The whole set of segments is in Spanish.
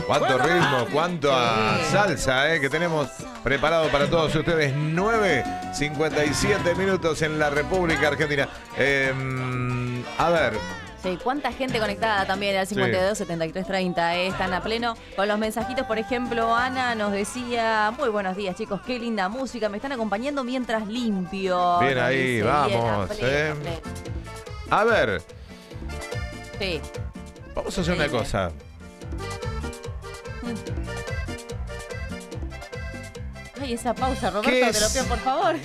Cuánto ritmo, cuánto salsa que tenemos preparado para todos ustedes. 9:57 minutos en la República Argentina. A ver. Sí, cuánta gente conectada también al 52 73 30. Están a pleno con los mensajitos. Por ejemplo, Ana nos decía: muy buenos días, chicos, qué linda música. Me están acompañando mientras limpio. Bien ahí, dice, vamos. Bien, a pleno. A ver. Sí. Vamos a hacer una cosa. Ay, esa pausa, Roberto, te lo pido, por favor.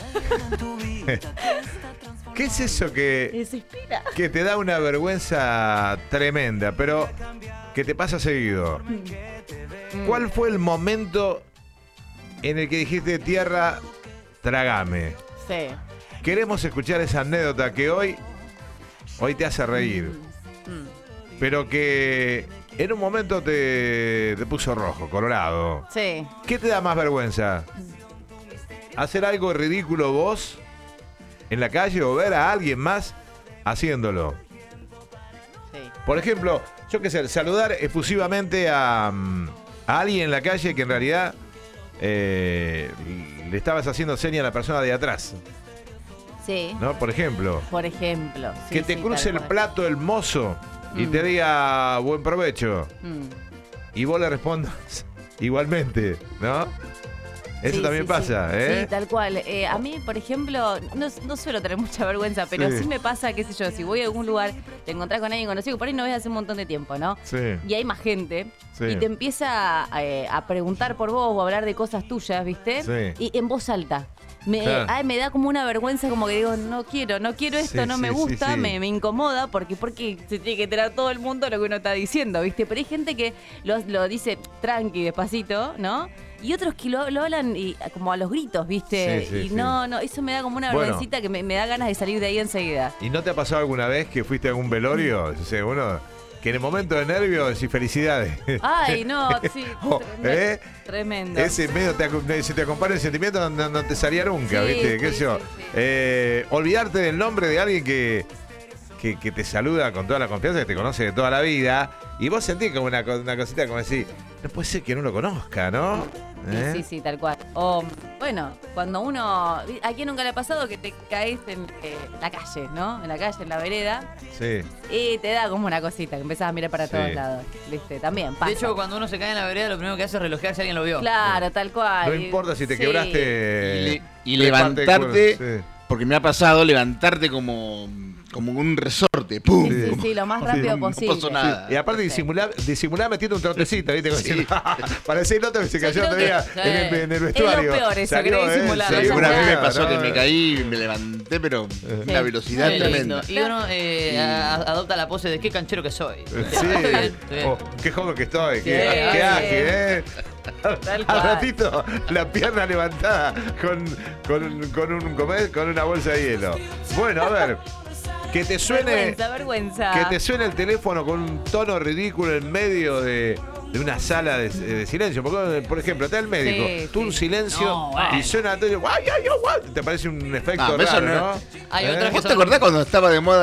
¿Qué es eso que te da una vergüenza tremenda, pero que te pasa seguido? ¿Cuál fue el momento en el que dijiste, tierra, trágame? Sí. Queremos escuchar esa anécdota que hoy te hace reír, pero que en un momento te puso rojo, colorado. Sí. ¿Qué te da más vergüenza? ¿Hacer algo ridículo vos en la calle o ver a alguien más haciéndolo? Sí. Por ejemplo, yo qué sé, saludar efusivamente a alguien en la calle que en realidad le estabas haciendo seña a la persona de atrás. Sí. ¿No? Por ejemplo. Sí, que te cruce el plato el mozo y te diga buen provecho. Y vos le respondas igualmente, ¿no? Eso también pasa, ¿eh? Sí, tal cual. A mí, por ejemplo, no suelo tener mucha vergüenza, pero sí me pasa, qué sé yo, si voy a algún lugar, te encontrás con alguien conocido, por ahí no ves hace un montón de tiempo, ¿no? Sí. Y hay más gente, Sí. y te empieza a preguntar por vos o a hablar de cosas tuyas, ¿viste? Sí. Y en voz alta. Claro. Me da como una vergüenza, como que digo, no quiero esto, no me gusta, sí. Me incomoda, porque se tiene que enterar todo el mundo lo que uno está diciendo, ¿viste? Pero hay gente que lo dice tranqui, despacito, ¿no? Y otros que lo hablan como a los gritos, ¿viste? No, eso me da como una vergüencita que me da ganas de salir de ahí enseguida. ¿Y no te ha pasado alguna vez que fuiste a algún velorio? O sea, uno que en el momento de nervios decís felicidades. Ay, no, sí, tremendo. Ese medio si te acompaña el sentimiento no te salía nunca, ¿viste? ¿Qué sé yo? Olvidarte del nombre de alguien que te saluda con toda la confianza, que te conoce de toda la vida, y vos sentís como una cosita como decir, no puede ser que no lo conozca, ¿no? Sí, tal cual. O, bueno, cuando uno... ¿A quién nunca le ha pasado que te caes en la calle, ¿no? En la calle, en la vereda. Sí. Y te da como una cosita, que empezás a mirar para todos lados. ¿Viste? También pasa. De hecho, cuando uno se cae en la vereda, lo primero que hace es relojear si alguien lo vio. Claro, tal cual. No importa si te quebraste... Y levantarte, porque me ha pasado levantarte como un resorte. ¡Pum! Sí, lo más rápido posible. No pasó nada. Y aparte disimular metiendo un trotecito, ¿viste? Para decir nota que se cayó todavía en el vestuario. Es lo peor eso, querer disimularlo. Una vez me pasó que me caí y me levanté, pero una velocidad tremenda. Y uno adopta la pose de qué canchero que soy. Sí. Qué joven que estoy. Qué ágil, Al ratito, la pierna levantada con una bolsa de hielo. Bueno, a ver. Que te suene. Vergüenza. Que te suene el teléfono con un tono ridículo en medio de una sala de silencio. Porque, por ejemplo, está el médico, tú un silencio y suena todo. Te parece un efecto raro, ¿no? Hay otras ¿Vos te acordás cuando estaba de moda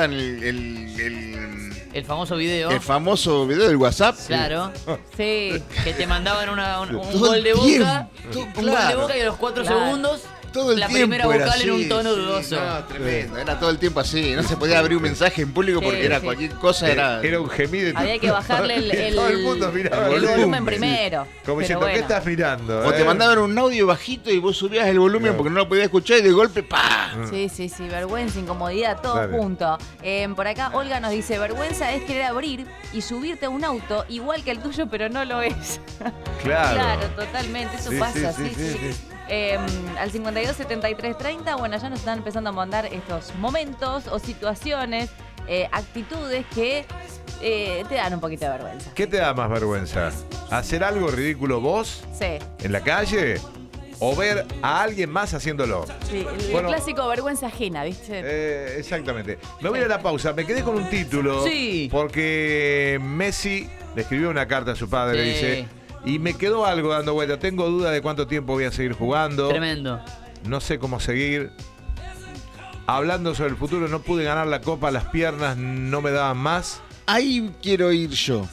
el famoso video? El famoso video del WhatsApp. Claro. Sí. Que te mandaban un gol de boca. Un gol de boca y a los 4 segundos. Todo el la tiempo primera vocal era en un así, tono dudoso. No, tremendo. Era todo el tiempo así. No se podía abrir un mensaje en público porque era cualquier cosa. Era un gemido. Había que bajarle todo el mundo miraba el volumen primero. Como diciendo, ¿qué estás mirando? O te mandaban un audio bajito y vos subías el volumen porque no lo podías escuchar y de golpe ¡pah! Sí, vergüenza, incomodidad, todo junto. Por acá Olga nos dice, vergüenza es querer abrir y subirte a un auto igual que el tuyo, pero no lo es. Claro, totalmente, eso pasa, sí. Al 52 73 30, bueno, ya nos están empezando a mandar estos momentos o situaciones, actitudes que te dan un poquito de vergüenza. ¿Qué te da más vergüenza? ¿Hacer algo ridículo vos? Sí. ¿En la calle? ¿O ver a alguien más haciéndolo? Sí, el clásico vergüenza ajena, ¿viste? Exactamente. Me voy a la pausa, me quedé con un título. Sí. Porque Messi le escribió una carta a su padre, dice... Y me quedó algo dando vuelta. Tengo duda de cuánto tiempo voy a seguir jugando. Tremendo. No sé cómo seguir. Hablando sobre el futuro, no pude ganar la copa, las piernas no me daban más. Ahí quiero ir yo.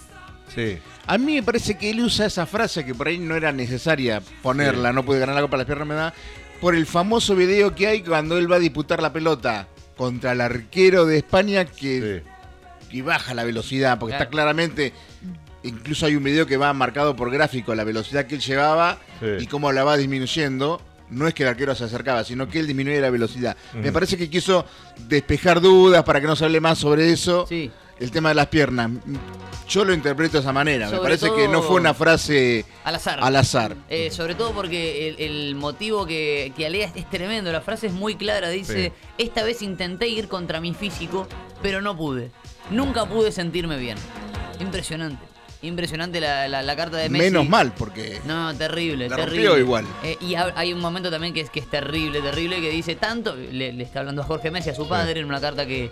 Sí. A mí me parece que él usa esa frase que por ahí no era necesaria ponerla, no puede ganar la Copa, las piernas me da, por el famoso video que hay cuando él va a disputar la pelota contra el arquero de España que baja la velocidad, porque está claramente, incluso hay un video que va marcado por gráfico la velocidad que él llevaba y cómo la va disminuyendo. No es que el arquero se acercaba, sino que él disminuye la velocidad. Me parece que quiso despejar dudas para que no se hable más sobre eso. Sí. El tema de las piernas. Yo lo interpreto de esa manera. Me parece que no fue una frase al azar. Sobre todo porque el motivo que alega es tremendo. La frase es muy clara. Dice, esta vez intenté ir contra mi físico, pero no pude. Nunca pude sentirme bien. Impresionante la carta de Messi. Menos mal, porque... No, terrible, la terrible. rompió igual. Y hay un momento también que es terrible, que dice tanto... Le está hablando a Jorge Messi, a su padre, en una carta que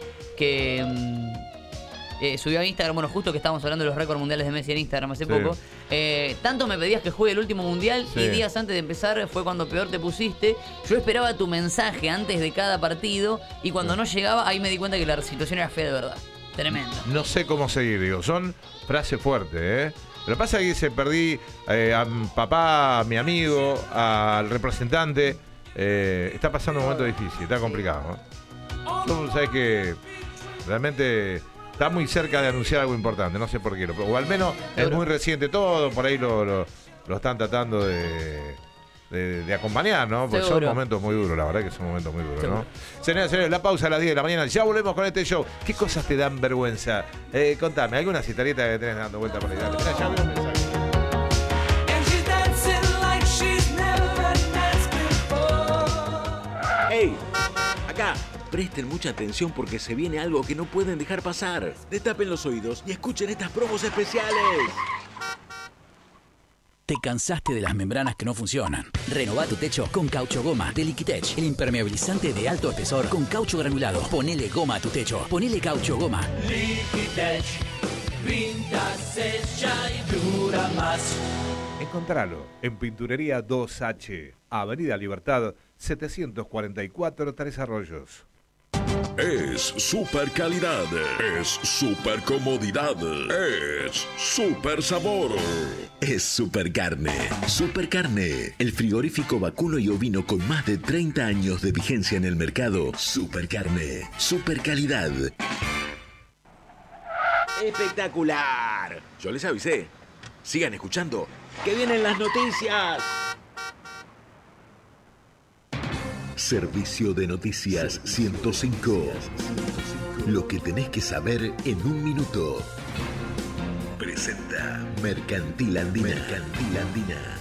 subió a Instagram. Bueno, justo que estábamos hablando de los récords mundiales de Messi en Instagram hace poco. Tanto me pedías que juegue el último mundial y días antes de empezar fue cuando peor te pusiste. Yo esperaba tu mensaje antes de cada partido y cuando no llegaba, ahí me di cuenta que la situación era fea de verdad. Tremendo. No sé cómo seguir, digo. Son frases fuertes, ¿eh? Lo que pasa es que se perdí a mi papá, a mi amigo, al representante. Está pasando un momento difícil, está complicado, ¿no? Tú sabes que realmente está muy cerca de anunciar algo importante, no sé por qué. O al menos es muy reciente todo, por ahí lo están tratando de acompañar, ¿no? Porque son momentos muy duros, la verdad que son momentos muy duros, ¿no? Señoras y señores, la pausa a las 10 de la mañana. Ya volvemos con este show. ¿Qué cosas te dan vergüenza? Contame, ¿algunas historietas que tenés dando vuelta por ahí? Dale, ya veo un mensaje. ¡Hey! Acá, presten mucha atención porque se viene algo que no pueden dejar pasar. Destapen los oídos y escuchen estas promos especiales. ¿Te cansaste de las membranas que no funcionan? Renová tu techo con Caucho Goma de Liquitech, el impermeabilizante de alto espesor con caucho granulado. Ponele goma a tu techo. Ponele Caucho Goma. Liquitech, pinta, sella y dura más. Encontralo en Pinturería 2H, Avenida Libertad, 744 Tres Arroyos. Es super calidad, es super comodidad, es super sabor. Es Super Carne. Super Carne, el frigorífico vacuno y ovino con más de 30 años de vigencia en el mercado. Super Carne, super calidad. ¡Espectacular! Yo les avisé. Sigan escuchando, que vienen las noticias. Servicio de Noticias 105. Lo que tenés que saber en un minuto. Presenta Mercantil Andina. Mercantil Andina.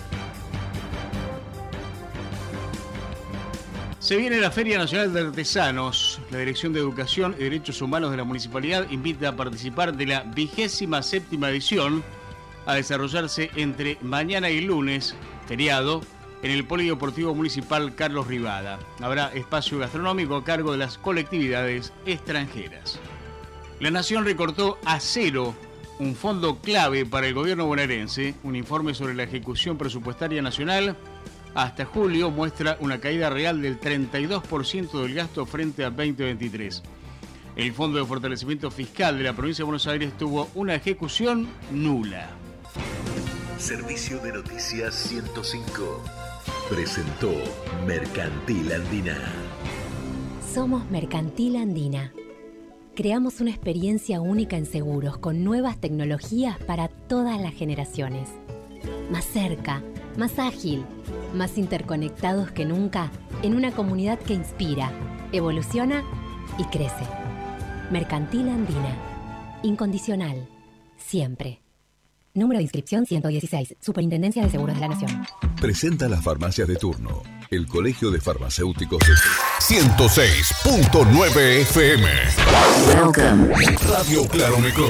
Se viene la Feria Nacional de Artesanos. La Dirección de Educación y Derechos Humanos de la Municipalidad invita a participar de la 27ª edición, a desarrollarse entre mañana y lunes, feriado, en el Polideportivo Municipal Carlos Rivada. Habrá espacio gastronómico a cargo de las colectividades extranjeras. La Nación recortó a cero un fondo clave para el gobierno bonaerense. Un informe sobre la ejecución presupuestaria nacional hasta julio muestra una caída real del 32% del gasto frente a 2023. El Fondo de Fortalecimiento Fiscal de la Provincia de Buenos Aires tuvo una ejecución nula. Servicio de Noticias 105. Presentó Mercantil Andina. Somos Mercantil Andina. Creamos una experiencia única en seguros con nuevas tecnologías para todas las generaciones. Más cerca, más ágil, más interconectados que nunca en una comunidad que inspira, evoluciona y crece. Mercantil Andina. Incondicional. Siempre. Número de inscripción 116. Superintendencia de Seguros de la Nación. Presenta las farmacias de turno. El Colegio de Farmacéuticos de 106.9 FM. Welcome. Radio Claromeco.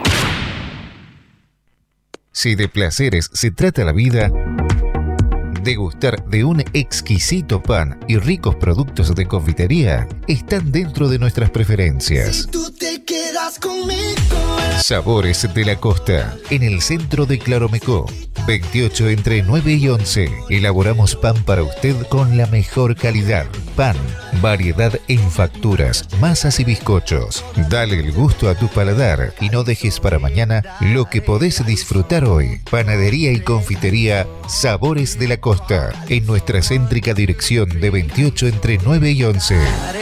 Si de placeres se trata la vida, degustar de un exquisito pan y ricos productos de confitería están dentro de nuestras preferencias. Si tú te quedas conmigo. Sabores de la Costa, en el centro de Claromecó. 28 entre 9 y 11. Elaboramos pan para usted con la mejor calidad. Pan, variedad en facturas, masas y bizcochos. Dale el gusto a tu paladar y no dejes para mañana lo que podés disfrutar hoy. Panadería y confitería Sabores de la Costa, en nuestra céntrica dirección de 28 entre 9 y 11.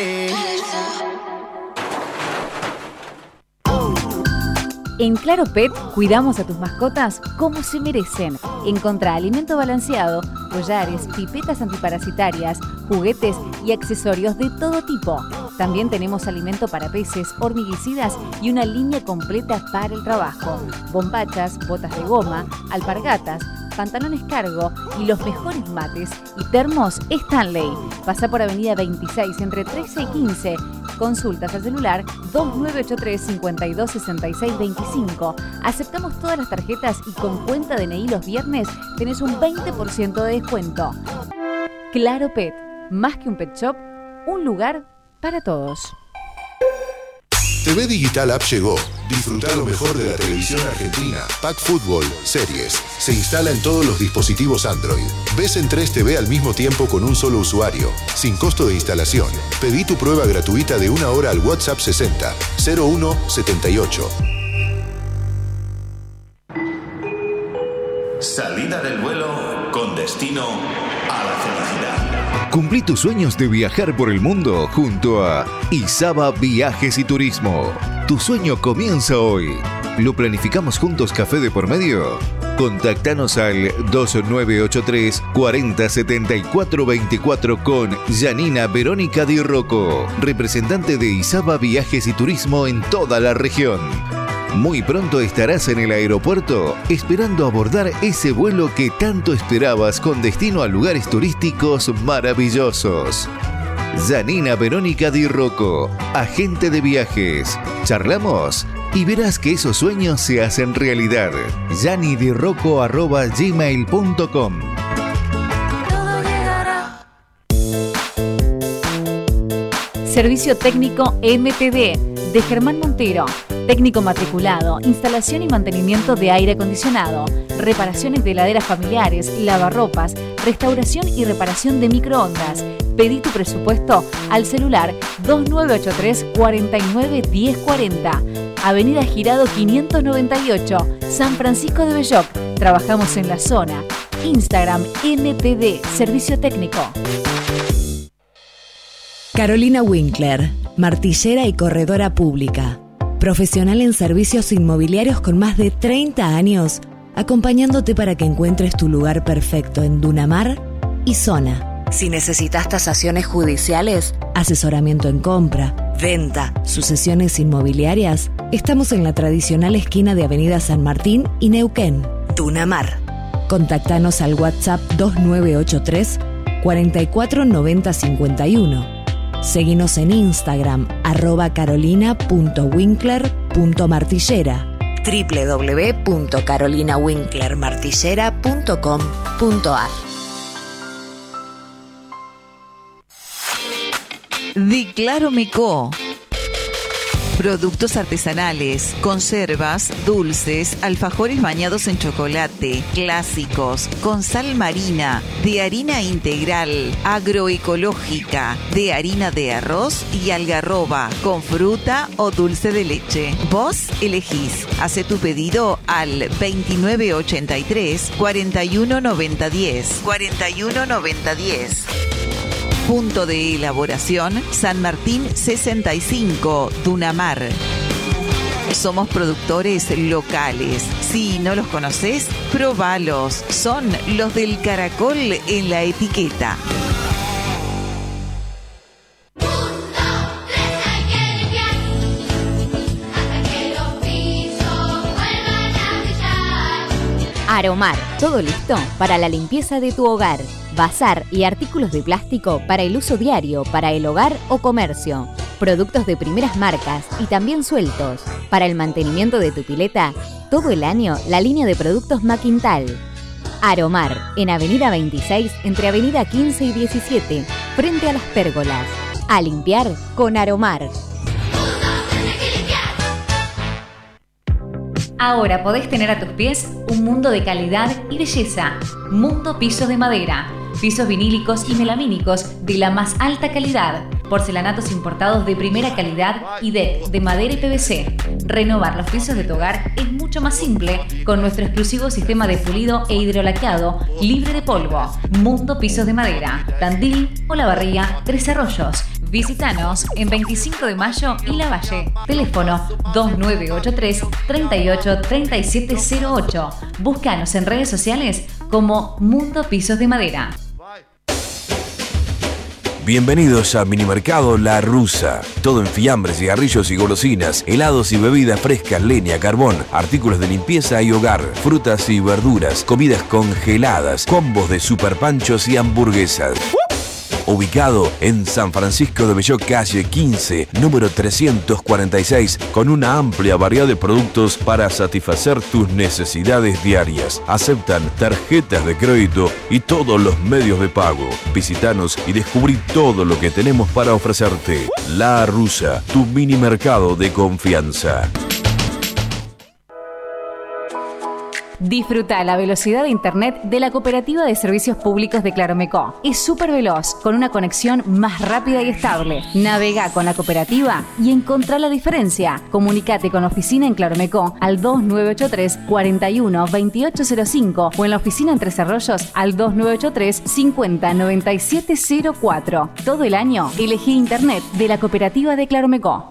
En Claro Pet cuidamos a tus mascotas como se merecen. Encontrá alimento balanceado, collares, pipetas antiparasitarias, juguetes y accesorios de todo tipo. También tenemos alimento para peces, hormiguicidas y una línea completa para el trabajo. Bombachas, botas de goma, alpargatas, pantalones cargo y los mejores mates y termos Stanley. Pasá por Avenida 26 entre 13 y 15. Consultas al celular 2983 52 66 25. Aceptamos todas las tarjetas y con cuenta DNI los viernes tenés un 20% de descuento. Claro Pet, más que un pet shop, un lugar para todos. TV Digital App llegó. Disfrutar lo mejor de la televisión argentina. Pack Fútbol, series. Se instala en todos los dispositivos Android. Ves en 3 TV al mismo tiempo con un solo usuario, sin costo de instalación. Pedí tu prueba gratuita de 1 hora al WhatsApp 60 01 78. Salida del vuelo con destino a la felicidad. Cumplí tus sueños de viajar por el mundo junto a Isaba Viajes y Turismo. Tu sueño comienza hoy. ¿Lo planificamos juntos café de por medio? Contactanos al 2983 40 74 24 con Janina Verónica Di Rocco, representante de Isaba Viajes y Turismo en toda la región. Muy pronto estarás en el aeropuerto esperando abordar ese vuelo que tanto esperabas con destino a lugares turísticos maravillosos. Janina Verónica Di Rocco, agente de viajes. Charlamos y verás que esos sueños se hacen realidad. janidirocco@gmail.com. Servicio técnico MTD de Germán Montero. Técnico matriculado, instalación y mantenimiento de aire acondicionado, reparaciones de heladeras familiares, lavarropas, restauración y reparación de microondas. Pedí tu presupuesto al celular 2983 49 1040. Avenida Girado 598, San Francisco de Belloc. Trabajamos en la zona. Instagram MTD, Servicio Técnico. Carolina Winkler, martillera y corredora pública. Profesional en servicios inmobiliarios con más de 30 años, acompañándote para que encuentres tu lugar perfecto en Dunamar y zona. Si necesitas tasaciones judiciales, asesoramiento en compra, venta, sucesiones inmobiliarias, estamos en la tradicional esquina de Avenida San Martín y Neuquén, Dunamar. Contactanos al WhatsApp 2983 44 90 51. Seguinos en Instagram @carolina.winkler.martillera, www.carolinawinklermartillera.com.ar. Declaro Meco. Productos artesanales, conservas, dulces, alfajores bañados en chocolate, clásicos, con sal marina, de harina integral, agroecológica, de harina de arroz y algarroba, con fruta o dulce de leche. Vos elegís. Hace tu pedido al 2983 41 90 10. 41 90 10. Punto de elaboración San Martín 65, Dunamar. Somos productores locales. Si no los conoces, probalos. Son los del caracol en la etiqueta. Aromar, todo listo para la limpieza de tu hogar. Bazar y artículos de plástico para el uso diario, para el hogar o comercio. Productos de primeras marcas y también sueltos. Para el mantenimiento de tu pileta, todo el año la línea de productos Maquintal. Aromar, en Avenida 26, entre Avenida 15 y 17, frente a las pérgolas. A limpiar con Aromar. Ahora podés tener a tus pies un mundo de calidad y belleza. Mundo Pisos de Madera. Pisos vinílicos y melamínicos de la más alta calidad. Porcelanatos importados de primera calidad y de madera y PVC. Renovar los pisos de tu hogar es mucho más simple con nuestro exclusivo sistema de pulido e hidrolaqueado libre de polvo. Mundo Pisos de Madera. Tandil, Olavarría, Tres Arroyos. Visítanos en 25 de Mayo y Lavalle. Teléfono 2983 38 3708. Búscanos en redes sociales como Mundo Pisos de Madera. Bienvenidos a Minimercado La Rusa. Todo en fiambres, cigarrillos y golosinas, helados y bebidas frescas, leña, carbón, artículos de limpieza y hogar, frutas y verduras, comidas congeladas, combos de superpanchos y hamburguesas. Ubicado en San Francisco de Belló, calle 15, número 346, con una amplia variedad de productos para satisfacer tus necesidades diarias. Aceptan tarjetas de crédito y todos los medios de pago. Visítanos y descubrí todo lo que tenemos para ofrecerte. La Rusa, tu mini mercado de confianza. Disfruta la velocidad de internet de la Cooperativa de Servicios Públicos de Claromecó. Es súper veloz, con una conexión más rápida y estable. Navega con la cooperativa y encontrá la diferencia. Comunicate con la oficina en Claromecó al 2983 41 2805 o en la oficina en Tres Arroyos al 2983 50 97 04. Todo el año elegí internet de la Cooperativa de Claromecó.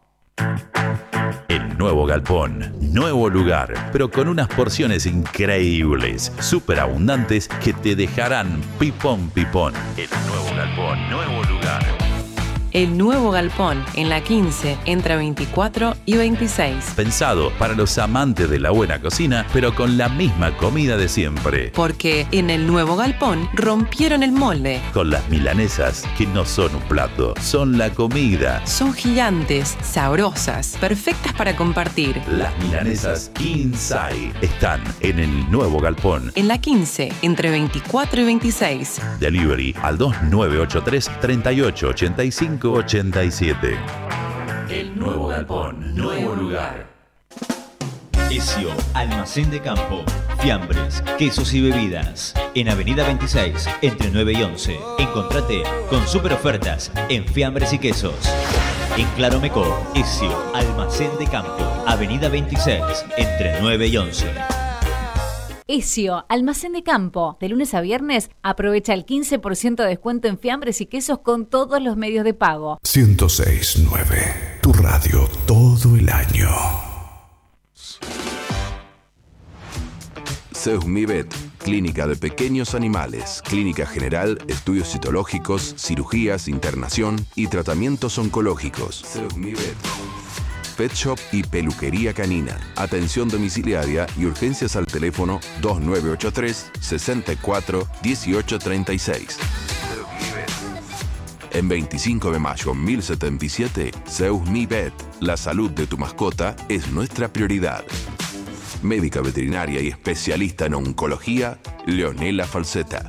El nuevo galpón, nuevo lugar, pero con unas porciones increíbles, súper abundantes que te dejarán pipón pipón. El nuevo galpón, nuevo lugar. El nuevo galpón, en la 15, entre 24 y 26. Pensado para los amantes de la buena cocina, pero con la misma comida de siempre. Porque en el nuevo galpón rompieron el molde. Con las milanesas, que no son un plato, son la comida. Son gigantes, sabrosas, perfectas para compartir. Las milanesas Kinsai están en el nuevo galpón. En la 15, entre 24 y 26. Delivery al 2983 3885 87. El nuevo galpón, nuevo lugar. Ezio, almacén de campo, fiambres, quesos y bebidas. En Avenida 26, entre 9 y 11. Encontrate con super ofertas en fiambres y quesos. En Claromecó, Ezio, almacén de campo, Avenida 26, entre 9 y 11. Ezio, almacén de campo. De lunes a viernes, aprovecha el 15% de descuento en fiambres y quesos con todos los medios de pago. 106.9, tu radio todo el año. Seusmivet, clínica de pequeños animales, clínica general, estudios citológicos, cirugías, internación y tratamientos oncológicos. Seusmivet. Pet Shop y peluquería canina. Atención domiciliaria y urgencias al teléfono 2983 64 1836. En 25 de mayo 1077, Seusmivet. La salud de tu mascota es nuestra prioridad. Médica veterinaria y especialista en oncología, Leonela Falseta.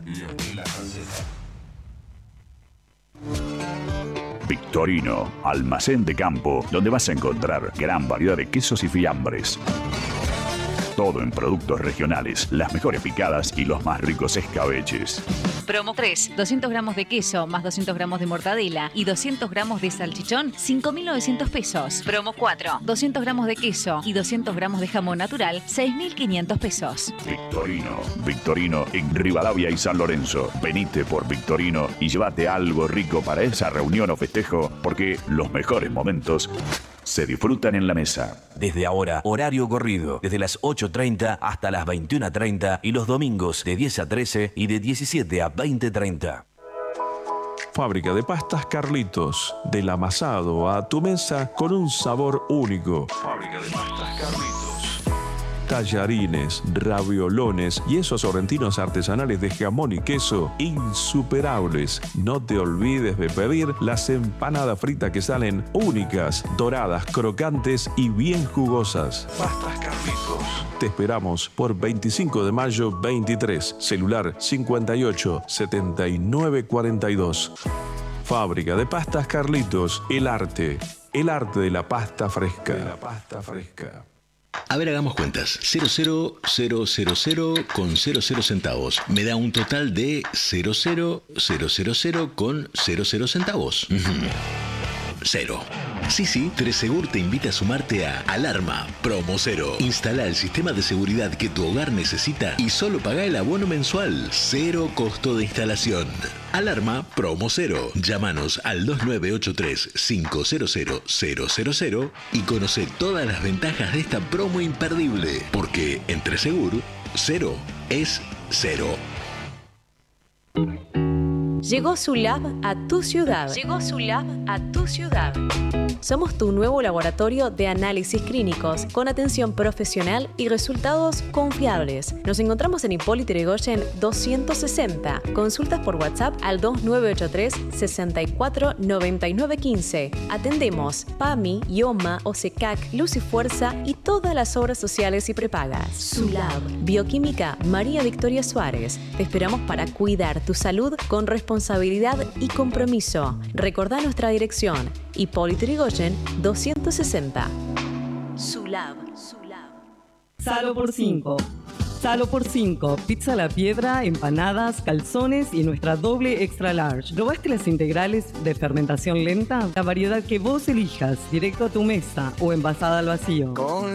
Victorino, almacén de campo, donde vas a encontrar gran variedad de quesos y fiambres. Todo en productos regionales, las mejores picadas y los más ricos escabeches. Promo 3, 200 gramos de queso más 200 gramos de mortadela y 200 gramos de salchichón, 5.900 pesos. Promo 4, 200 gramos de queso y 200 gramos de jamón natural, 6.500 pesos. Victorino en Rivadavia y San Lorenzo. Venite por Victorino y llévate algo rico para esa reunión o festejo, porque los mejores momentos se disfrutan en la mesa. Desde ahora, horario corrido, desde las 8:30 hasta las 21:30 y los domingos de 10 a 13 y de 17 a 20:30. Fábrica de pastas Carlitos, del amasado a tu mesa con un sabor único. Fábrica de pastas Carlitos. Tallarines, raviolones y esos sorrentinos artesanales de jamón y queso insuperables. No te olvides de pedir las empanadas fritas que salen únicas, doradas, crocantes y bien jugosas. Pastas Carlitos. Te esperamos por 25 de mayo 23, celular 58 79 42. Fábrica de pastas Carlitos, el arte de la pasta fresca. A ver, hagamos cuentas. 0,0000 con 00 centavos. Me da un total de 0,0000 con 00 centavos. Cero. Sí, Tresegur te invita a sumarte a Alarma Promo Cero. Instala el sistema de seguridad que tu hogar necesita y solo paga el abono mensual. Cero costo de instalación. Alarma Promo Cero. Llámanos al 2983-500-000 y conoce todas las ventajas de esta promo imperdible. Porque en Tresegur, cero es cero. Llegó Sulab a tu ciudad. Llegó Sulab a tu ciudad. Somos tu nuevo laboratorio de análisis clínicos con atención profesional y resultados confiables. Nos encontramos en Hipólito Yrigoyen 260. Consultas por WhatsApp al 2983 64 99 15. Atendemos PAMI, IOMA, OSECAC, Luz y Fuerza y todas las obras sociales y prepagas. Sulab. Bioquímica María Victoria Suárez. Te esperamos para cuidar tu salud con responsabilidad y compromiso. Recordá nuestra dirección: Hipólito Yrigoyen 260. Sulab. Salo por 5. Salo por 5. Pizza a la piedra, empanadas, calzones y nuestra doble extra large. ¿Probaste las integrales de fermentación lenta? La variedad que vos elijas, directo a tu mesa o envasada al vacío. Con